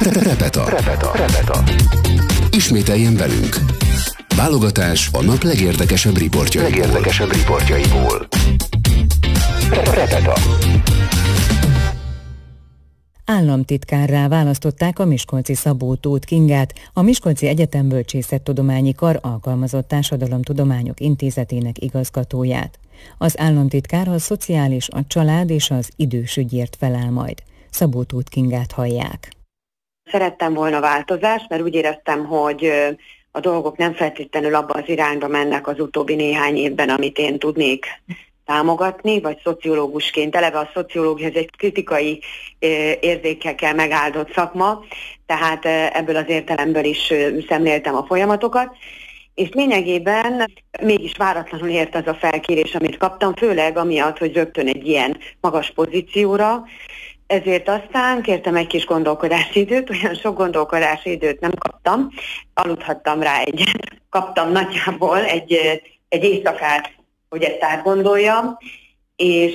Repeta. Ismételjen velünk. Válogatás a nap legérdekesebb riportjaiból. Repeta. Államtitkárrá választották a miskolci Szabó Tóth Kingát, a Miskolci Egyetem Bölcsészettudományi Kar Alkalmazott Társadalomtudományok Intézetének igazgatóját. Az államtitkár a szociális, a család és az idősügyért felel majd. Szabó Tóth Kingát hallják. Szerettem volna változást, mert úgy éreztem, hogy a dolgok nem feltétlenül abba az irányba mennek az utóbbi néhány évben, amit én tudnék támogatni, vagy szociológusként. Eleve a szociológia ez egy kritikai érzékekkel megáldott szakma, tehát ebből az értelemből is szemléltem a folyamatokat, és lényegében mégis váratlanul ért az a felkérés, amit kaptam, főleg amiatt, hogy rögtön egy ilyen magas pozícióra, ezért aztán kértem egy kis gondolkodási időt, olyan sok gondolkodási időt nem kaptam, aludhattam rá egyet, kaptam nagyjából egy éjszakát, hogy ezt átgondoljam, és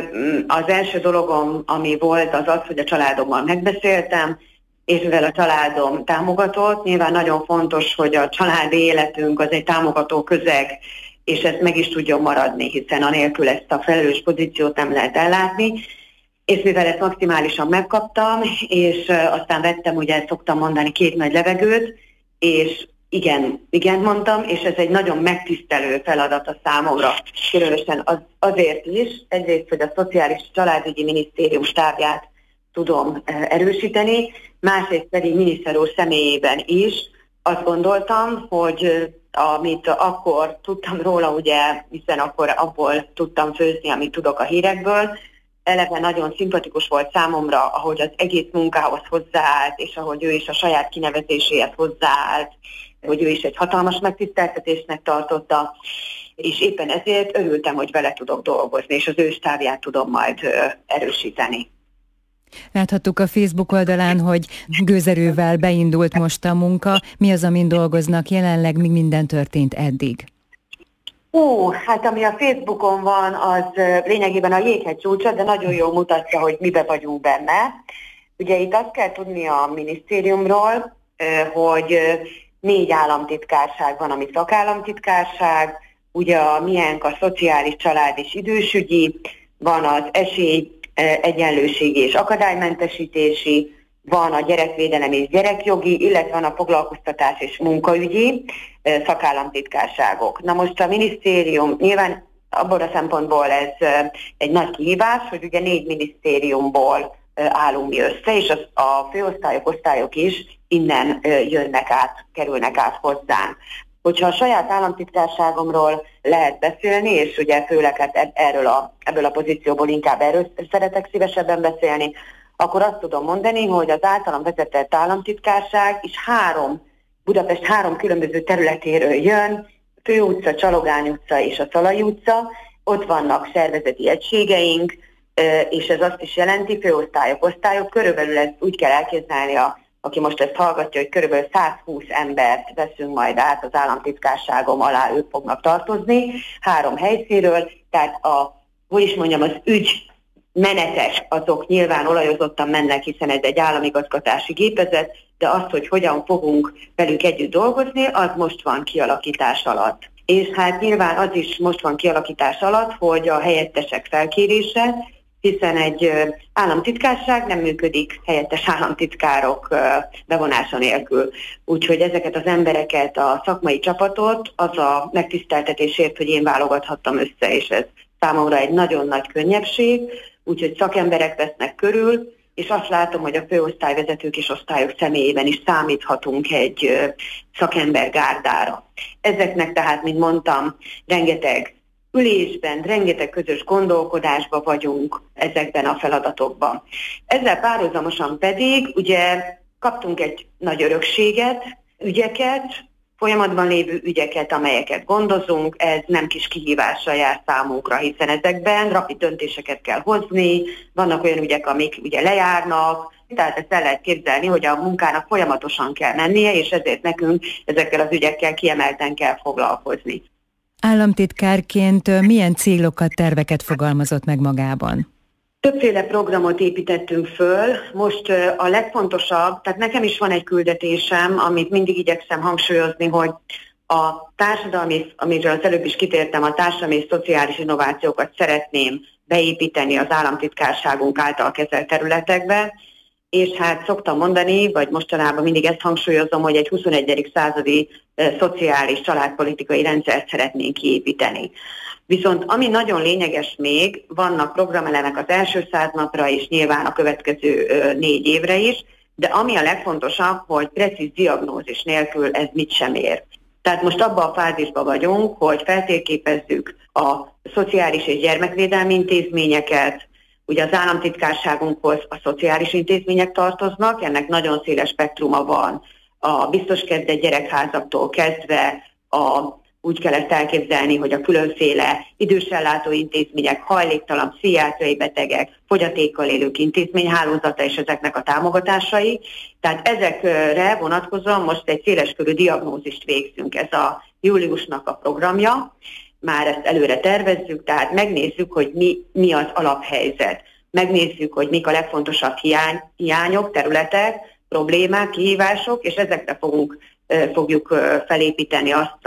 az első dologom, ami volt, az az, hogy a családommal megbeszéltem, és mivel a családom támogatott, nyilván nagyon fontos, hogy a családi életünk az egy támogató közeg, és ez meg is tudjon maradni, hiszen anélkül ezt a felelős pozíciót nem lehet ellátni, és mivel ezt maximálisan megkaptam, és aztán vettem, ugye ezt szoktam mondani, 2 nagy levegőt, és igen mondtam, és ez egy nagyon megtisztelő feladat a számomra, különösen azért is, egyrészt, hogy a Szociális Családügyi Minisztérium stábját tudom erősíteni, másrészt pedig miniszter úr személyében is azt gondoltam, hogy amit akkor tudtam róla, ugye, hiszen akkor abból tudtam főzni, amit tudok a hírekből, eleve nagyon szimpatikus volt számomra, ahogy az egész munkához hozzáállt, és ahogy ő is a saját kinevezéséhez hozzáállt, hogy ő is egy hatalmas megtiszteltetésnek tartotta, és éppen ezért örültem, hogy vele tudok dolgozni, és az ő stábját tudom majd erősíteni. Láthattuk a Facebook oldalán, hogy gőzerővel beindult most a munka. Mi az, amin dolgoznak jelenleg, mi minden történt eddig? Hát ami a Facebookon van, az lényegében a jéghegy csúcsa, de nagyon jól mutatja, hogy mibe vagyunk benne. Ugye itt azt kell tudni a minisztériumról, hogy 4 államtitkárság van, ami szakállamtitkárság, ugye a miénk a szociális, család és idősügyi, van az egyenlőségi és akadálymentesítési, van a gyerekvédelem és gyerekjogi, illetve van a foglalkoztatás és munkaügyi szakállamtitkárságok. Na most a minisztérium, nyilván abból a szempontból ez egy nagy kihívás, hogy ugye 4 minisztériumból állunk mi össze, és a főosztályok, osztályok is innen jönnek át, kerülnek át hozzánk. Hogyha a saját államtitkárságomról lehet beszélni, és ugye főleg hát ebből a pozícióból inkább erről szeretek szívesebben beszélni, akkor azt tudom mondani, hogy az általam vezetett államtitkárság is Budapest 3 különböző területéről jön, Főutca, Csalogány utca és a Szalai utca, ott vannak szervezeti egységeink, és ez azt is jelenti, főosztályok, osztályok, körülbelül ezt úgy kell elképzelni, aki most ezt hallgatja, hogy körülbelül 120 embert veszünk majd át az államtitkárságom alá, ők fognak tartozni 3 helyszínről, tehát az ügymenetek azok nyilván olajozottan mennek, hiszen ez egy államigazgatási gépezet, de azt, hogy hogyan fogunk velük együtt dolgozni, az most van kialakítás alatt. És hát nyilván az is most van kialakítás alatt, hogy a helyettesek felkérése, hiszen egy államtitkárság nem működik helyettes államtitkárok bevonása nélkül. Úgyhogy ezeket az embereket, a szakmai csapatot az a megtiszteltetésért, hogy én válogathattam össze, és ez számomra egy nagyon nagy könnyebbség, úgyhogy szakemberek vesznek körül, és azt látom, hogy a főosztályvezetők és osztályok személyében is számíthatunk egy szakembergárdára. Ezeknek tehát, mint mondtam, rengeteg ülésben, rengeteg közös gondolkodásban vagyunk ezekben a feladatokban. Ezzel párhuzamosan pedig ugye kaptunk egy nagy örökséget, ügyeket, folyamatban lévő ügyeket, amelyeket gondozunk, ez nem kis kihívással jár számunkra, hiszen ezekben rapid döntéseket kell hozni, vannak olyan ügyek, amik ugye lejárnak, tehát ezt el lehet képzelni, hogy a munkának folyamatosan kell mennie, és ezért nekünk ezekkel az ügyekkel kiemelten kell foglalkozni. Államtitkárként milyen célokat, terveket fogalmazott meg magában? Többféle programot építettünk föl. Most a legfontosabb, tehát nekem is van egy küldetésem, amit mindig igyekszem hangsúlyozni, hogy a társadalmi, amiről az előbb is kitértem, a társadalmi és szociális innovációkat szeretném beépíteni az államtitkárságunk által kezelt területekbe, és hát szoktam mondani, vagy mostanában mindig ezt hangsúlyozom, hogy egy 21. századi szociális családpolitikai rendszert szeretnénk kiépíteni. Viszont ami nagyon lényeges még, vannak programelemek az első 100 napra és nyilván a következő 4 évre is, de ami a legfontosabb, hogy precíz diagnózis nélkül ez mit sem ér. Tehát most abban a fázisban vagyunk, hogy feltérképezzük a szociális és gyermekvédelmi intézményeket, ugye az államtitkárságunkhoz a szociális intézmények tartoznak, ennek nagyon széles spektruma van, a biztos kezdett gyerekházaktól kezdve úgy kell ezt elképzelni, hogy a különféle idősellátó intézmények, hajléktalan, pszichiátriai betegek, fogyatékkal élők intézményhálózata és ezeknek a támogatásai. Tehát ezekre vonatkozóan most egy széleskörű diagnózist végzünk, ez a júliusnak a programja. Már ezt előre tervezzük, tehát megnézzük, hogy mi az alaphelyzet. Megnézzük, hogy mik a legfontosabb hiányok, területek, problémák, kihívások, és ezekre fogjuk felépíteni azt,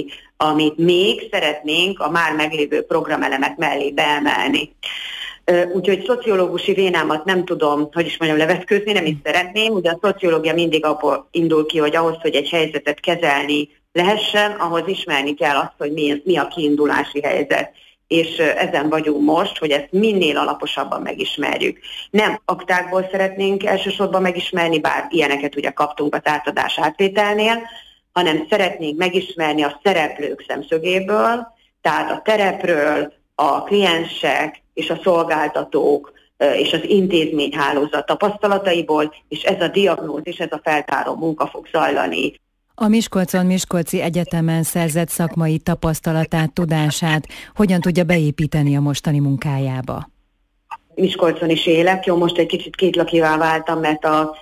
amit még szeretnénk a már meglévő programelemek mellé beemelni. Úgyhogy szociológusi vénámat nem tudom, levetkőzni, nem is szeretném. Ugye a szociológia mindig abból indul ki, hogy ahhoz, hogy egy helyzetet kezelni lehessen, ahhoz ismerni kell azt, hogy mi a kiindulási helyzet. És ezen vagyunk most, hogy ezt minél alaposabban megismerjük. Nem aktákból szeretnénk elsősorban megismerni, bár ilyeneket ugye kaptunk az átadás átvételnél, hanem szeretnénk megismerni a szereplők szemszögéből, tehát a terepről, a kliensek és a szolgáltatók és az intézményhálózat tapasztalataiból, és ez a diagnózis, ez a feltáró munka fog zajlani. A Miskolci Egyetemen szerzett szakmai tapasztalatát, tudását hogyan tudja beépíteni a mostani munkájába? Miskolcon is élek, most egy kicsit kétlakivá váltam, mert a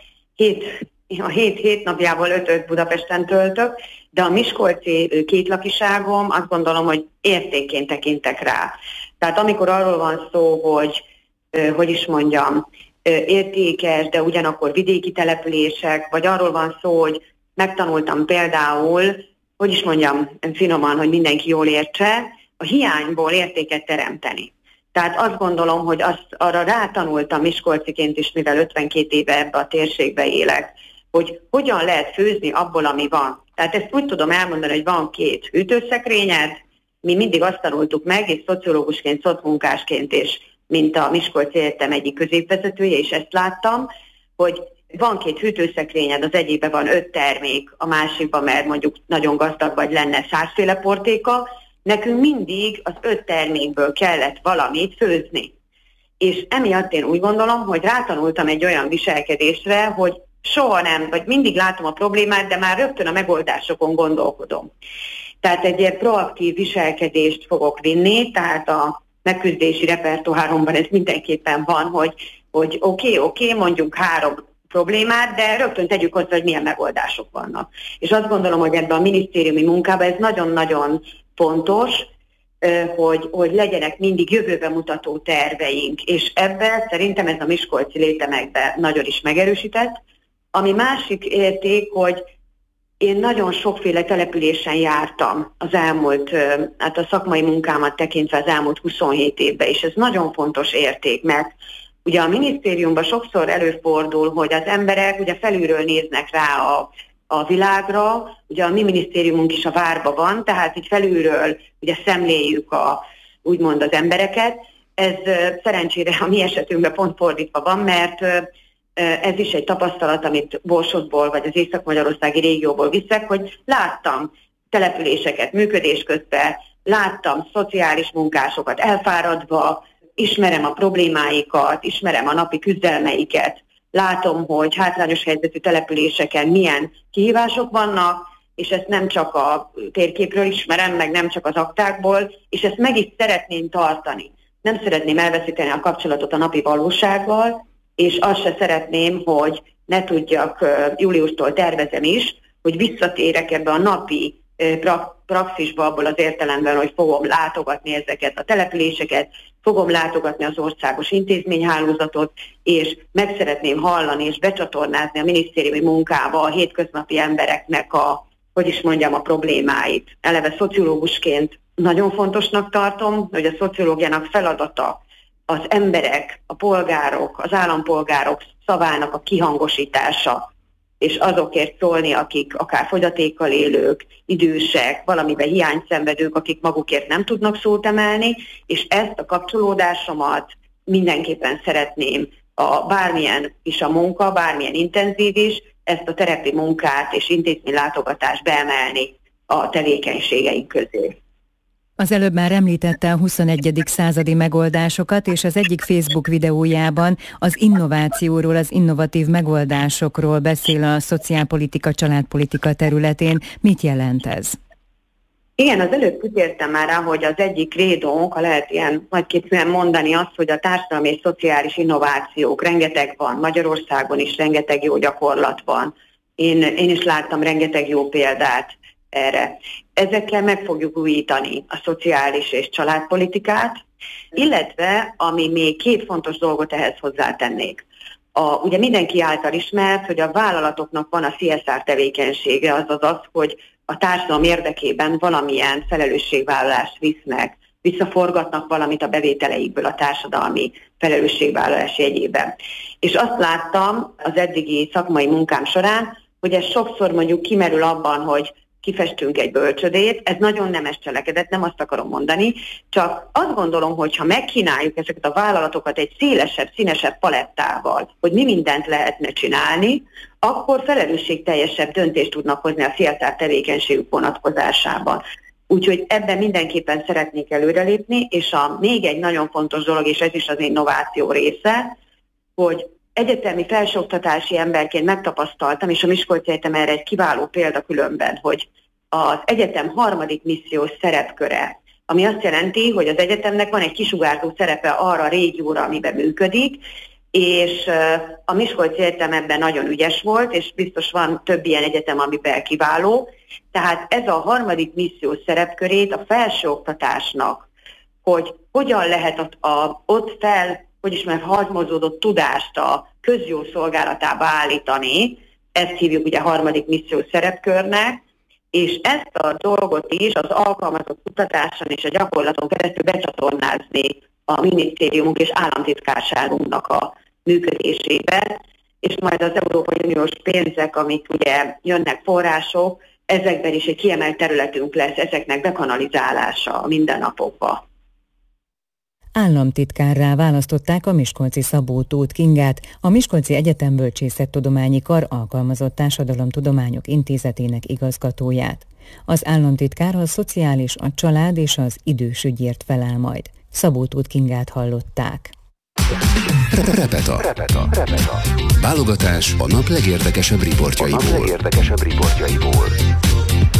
hét napjából 5 Budapesten töltök, de a miskolci kétlakiságom azt gondolom, hogy értékként tekintek rá. Tehát amikor arról van szó, hogy értékes, de ugyanakkor vidéki települések, vagy arról van szó, hogy megtanultam például, finoman, hogy mindenki jól értse, a hiányból értéket teremteni. Tehát azt gondolom, hogy arra rátanultam miskolciként is, mivel 52 éve ebbe a térségbe élek, hogy hogyan lehet főzni abból, ami van. Tehát ezt úgy tudom elmondani, hogy van 2 hűtőszekrényed, mi mindig azt tanultuk meg, és szociológusként, szocmunkásként, és mint a Miskolci Egyetem egyik középvezetője, és ezt láttam, hogy van 2 hűtőszekrényed, az egyikben van 5 termék, a másikban, mert mondjuk nagyon gazdag vagy, lenne 100 féle portéka, nekünk mindig az 5 termékből kellett valamit főzni. És emiatt én úgy gondolom, hogy rátanultam egy olyan viselkedésre, hogy soha nem, vagy mindig látom a problémát, de már rögtön a megoldásokon gondolkodom. Tehát egy ilyen proaktív viselkedést fogok vinni, tehát a megküzdési repertoáromban ez mindenképpen van, hogy oké, mondjuk 3 problémát, de rögtön tegyük hozzá, hogy milyen megoldások vannak. És azt gondolom, hogy ebben a minisztériumi munkában ez nagyon-nagyon fontos, hogy legyenek mindig jövőbe mutató terveink, és ebben szerintem ez a miskolci létemekben nagyon is megerősített. Ami másik érték, hogy én nagyon sokféle településen jártam az elmúlt, a szakmai munkámat tekintve az elmúlt 27 évben, és ez nagyon fontos érték, mert ugye a minisztériumban sokszor előfordul, hogy az emberek ugye felülről néznek rá a világra, ugye a mi minisztériumunk is a várba van, tehát így felülről ugye szemléljük úgymond az embereket. Ez szerencsére a mi esetünkben pont fordítva van, mert ez is egy tapasztalat, amit Borsodból vagy az Észak-Magyarországi régióból viszek, hogy láttam településeket működés közben, láttam szociális munkásokat elfáradva, ismerem a problémáikat, ismerem a napi küzdelmeiket, látom, hogy hátrányos helyzetű településeken milyen kihívások vannak, és ezt nem csak a térképről ismerem, meg nem csak az aktákból, és ezt meg is szeretném tartani. Nem szeretném elveszíteni a kapcsolatot a napi valósággal, és azt se szeretném, hogy ne tudjak, júliustól tervezem is, hogy visszatérek ebbe a napi praxisba abból az értelemben, hogy fogom látogatni ezeket a településeket, fogom látogatni az országos intézményhálózatot, és meg szeretném hallani és becsatornázni a minisztériumi munkába a hétköznapi embereknek a problémáit. Eleve szociológusként nagyon fontosnak tartom, hogy a szociológiának feladata az emberek, a polgárok, az állampolgárok szavának a kihangosítása, és azokért szólni, akik akár fogyatékkal élők, idősek, valamiben hiányszenvedők, akik magukért nem tudnak szót emelni, és ezt a kapcsolódásomat mindenképpen szeretném, bármilyen is a munka, bármilyen intenzív is, ezt a terepi munkát és intézménylátogatást beemelni a tevékenységeink közé. Az előbb már említette a 21. századi megoldásokat, és az egyik Facebook videójában az innovációról, az innovatív megoldásokról beszél a szociálpolitika, családpolitika területén. Mit jelent ez? Igen, az előbb kitértem már rá, hogy az egyik krédónk, ha lehet ilyen nagyképűen mondani azt, hogy a társadalmi és szociális innovációk rengeteg van, Magyarországon is rengeteg jó gyakorlat van. Én is láttam rengeteg jó példát erre. Ezekkel meg fogjuk újítani a szociális és családpolitikát, illetve, ami még két fontos dolgot ehhez hozzátennék. Ugye mindenki által ismert, hogy a vállalatoknak van a CSR tevékenysége, azaz az, hogy a társadalom érdekében valamilyen felelősségvállalást visznek, visszaforgatnak valamit a bevételeikből a társadalmi felelősségvállalás jegyében. És azt láttam az eddigi szakmai munkám során, hogy ez sokszor mondjuk kimerül abban, hogy kifestünk egy bölcsödét, ez nagyon nemes cselekedet, nem azt akarom mondani, csak azt gondolom, hogy ha megkínáljuk ezeket a vállalatokat egy szélesebb, színesebb palettával, hogy mi mindent lehetne csinálni, akkor felelősségteljesebb döntést tudnak hozni a CSR tevékenységük vonatkozásában. Úgyhogy ebben mindenképpen szeretnék előrelépni, és még egy nagyon fontos dolog, és ez is az innováció része, hogy egyetemi felsőoktatási emberként megtapasztaltam, és a Miskolci Egyetem erre egy kiváló példa különben, hogy az egyetem harmadik missziós szerepköre, ami azt jelenti, hogy az egyetemnek van egy kisugárzó szerepe arra a régióra, amiben működik, és a Miskolci Egyetem ebben nagyon ügyes volt, és biztos van több ilyen egyetem, amiben kiváló. Tehát ez a harmadik missziós szerepkörét a felsőoktatásnak, hogy hogyan lehet ott halmozódott tudást a közjó szolgálatába állítani, ezt hívjuk ugye harmadik missziós szerepkörnek, és ezt a dolgot is az alkalmazott kutatáson és a gyakorlaton keresztül becsatornázni a minisztériumunk és államtitkárságunknak a működésébe, és majd az Európai Uniós pénzek, amik ugye jönnek források, ezekben is egy kiemelt területünk lesz ezeknek bekanalizálása a mindennapokba. Államtitkárrá választották a miskolci Szabó Tóth Kingát, a Miskolci Egyetem Bölcsészettudományi Kar Alkalmazott Társadalomtudományok Intézetének igazgatóját. Az államtitkár a szociális, a család és az idősügyért felel majd. Szabó Tóth Kingát hallották. Repeta. Válogatás a nap legérdekesebb riportjaiból.